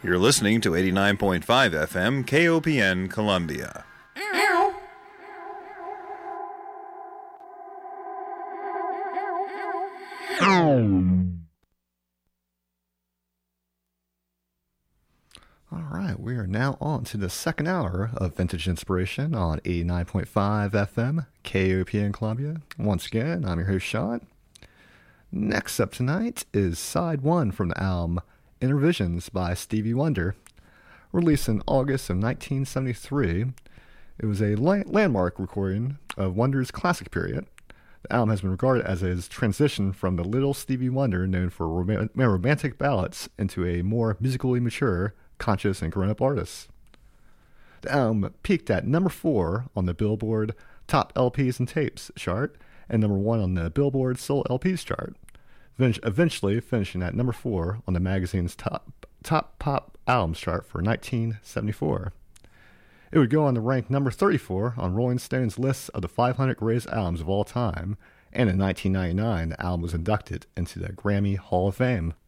You're listening to 89.5 FM KOPN Columbia. All right, we are now on to the second hour of Vintage Inspiration on 89.5 FM KOPN Columbia. Once again, I'm your host, Sean. Next up tonight is Side 1 from the album Intervisions by Stevie Wonder. Released in August of 1973, it was a landmark recording of Wonder's classic period. The album has been regarded as his transition from the little Stevie Wonder known for romantic ballads into a more musically mature, conscious, and grown-up artist. The album peaked at number 4 on the Billboard Top LPs and Tapes chart and number 1 on the Billboard Soul LPs chart, eventually finishing at number 4 on the magazine's top pop albums chart for 1974. It would go on to rank number 34 on Rolling Stone's list of the 500 greatest albums of all time, and in 1999 the album was inducted into the Grammy Hall of Fame.